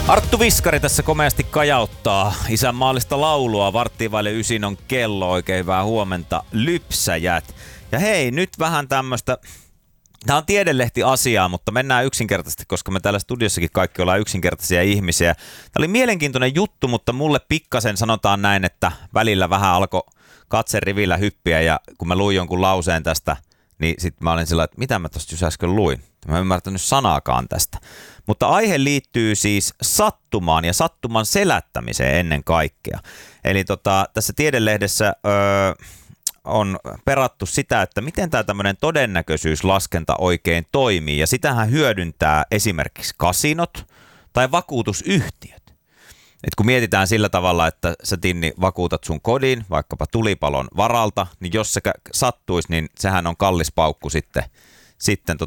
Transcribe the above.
Arttu Viskari tässä komeasti kajauttaa isänmaallista laulua. 8:45 on kello. Oikein hyvää huomenta, lypsäjät. Ja hei, nyt vähän tämmöstä. Tämä on tiedelehti-asiaa, mutta mennään yksinkertaisesti, koska me täällä studiossakin kaikki ollaan yksinkertaisia ihmisiä. Tämä oli mielenkiintoinen juttu, mutta mulle pikkasen sanotaan näin, että välillä vähän alkoi katse rivillä hyppiä, ja kun mä luin jonkun lauseen tästä, niin sitten mä olin sillä, että mitä mä tosta just äsken luin. Mä en ymmärtänyt sanaakaan tästä. Mutta aihe liittyy siis sattumaan ja sattuman selättämiseen ennen kaikkea. Eli tässä tiedelehdessä on perattu sitä, että miten tämä tämmöinen todennäköisyyslaskenta oikein toimii. Ja sitähän hyödyntää esimerkiksi kasinot tai vakuutusyhtiöt. Et kun mietitään sillä tavalla, että sä Tinni vakuutat sun kodin vaikkapa tulipalon varalta, niin jos se sattuisi, niin sehän on kallis paukku sitten